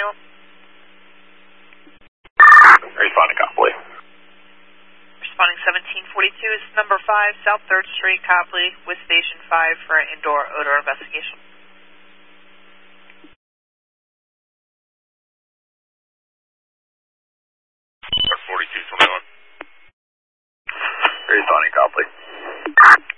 anyone? Responding, Copley. Responding 1742 is number 5, South 3rd Street, Copley, with Station 5 for an indoor odor investigation. 4221. Responding, Copley.